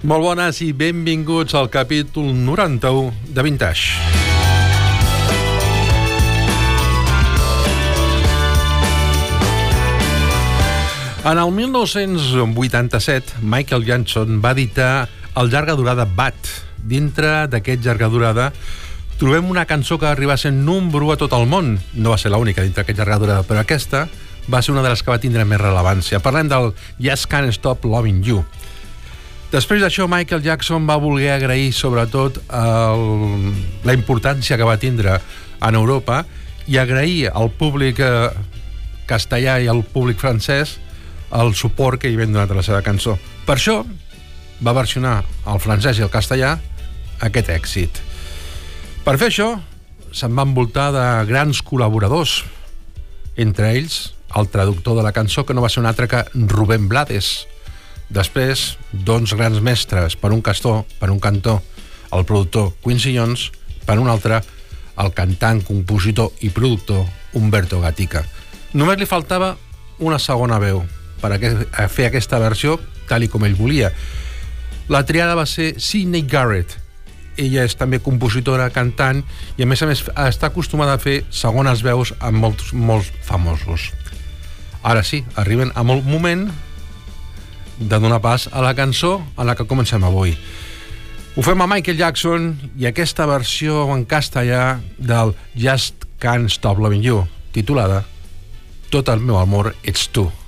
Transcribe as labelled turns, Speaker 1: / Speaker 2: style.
Speaker 1: Molt bones i benvinguts al capítol 91 de Vintage. En el 1987, Michael Jackson va editar el llarga durada Bad. Dintre d'aquest llarga durada trobem una cançó que va arribar a ser número 1 a tot el món. No va ser l'única dintre d'aquest llarga durada, però aquesta va ser una de les que va tindre més rellevància. Parlem del Just Can't Stop Loving You. Després d'això, Michael Jackson va voler agrair sobretot la importància que va tindre en Europa i agrair al públic castellà i al públic francès el suport que hi havien donat a la seva cançó. Per això va versionar el francès i el castellà aquest èxit. Per fer això, se'n va envoltar de grans col·laboradors, entre ells el traductor de la cançó, que no va ser un altre que Rubén Blades. Després, dos grans mestres, per un cantó, el productor Quincy Jones, per un altre, el cantant, compositor i productor Umberto Gatica. Només li faltava una segona veu per fer aquesta versió tal i com ell volia. La triada va ser Sydney Garrett. Ella és també compositora, cantant i a més està acostumada a fer segones veus amb molts famosos. Ara sí, arriben a molt moment de donar pas a la cançó a la que comencem avui. Ho fem a Michael Jackson i aquesta versió en castellà del Just Can't Stop Loving You, titulada Tot el meu amor ets tu.